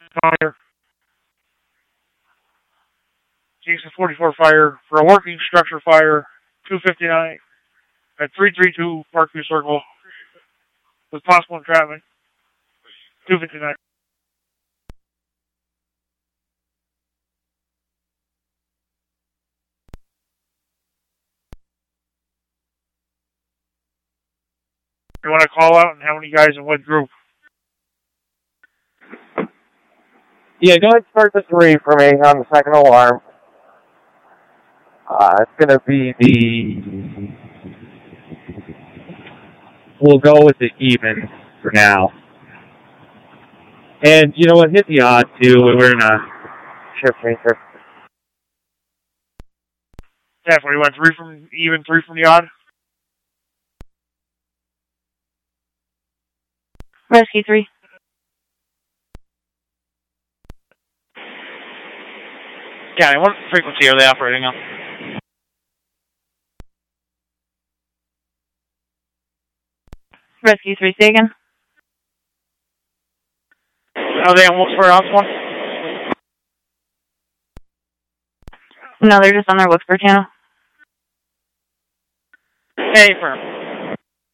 fire. Jason 44 fire for a working structure fire, 259 at 332 Parkview Circle with possible entrapment, 259. You want to call out and how many guys in what group? Yeah, go ahead and start the 3 for me on the second alarm. It's going to be we'll go with the even for now. And you know what? Hit the odd, too. We're in a shift maker. Yeah, what, you want 3 from even, 3 from the odd? Rescue 3. County, what frequency are they operating on? Rescue 3, say again. Are they on Wilkesboro Osborne? No, they're just on their Wilkesboro channel. Hey, firm.